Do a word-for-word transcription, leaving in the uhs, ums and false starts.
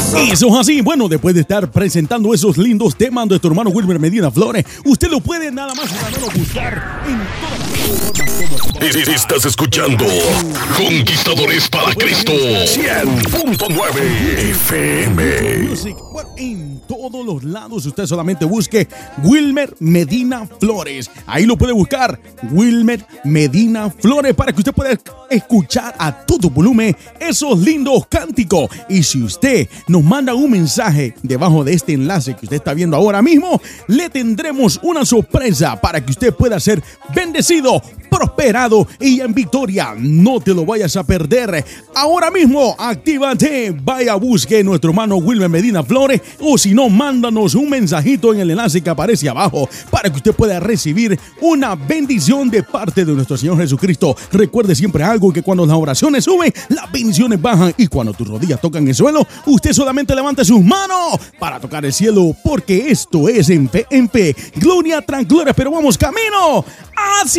Eso es así. Bueno, después de estar presentando esos lindos temas de tu hermano Wilmer Medina Flores, usted lo puede nada más y nada menos buscar en todas las plataformas como Estás escuchando Conquistadores para Cristo cien punto nueve F M. Music. Bueno, en todos los lados usted solamente busque Wilmer Medina Flores. Ahí lo puede buscar, Wilmer Medina Flores, para que usted pueda escuchar a todo volumen esos lindos cánticos. Y si usted nos manda un mensaje debajo de este enlace que usted está viendo ahora mismo, le tendremos una sorpresa para que usted pueda ser bendecido, prosperado y en victoria. No te lo vayas a perder. Ahora mismo, actívate, vaya, busque nuestro hermano Wilmer Medina Flores, o si no, mándanos un mensajito en el enlace que aparece abajo para que usted pueda recibir una bendición de parte de nuestro Señor Jesucristo. Recuerde siempre algo, que cuando las oraciones suben, las bendiciones bajan, y cuando tus rodillas tocan el suelo, usted solamente levante sus manos para tocar el cielo, porque esto es en fe, en fe, gloria tras gloria. Pero vamos camino hacia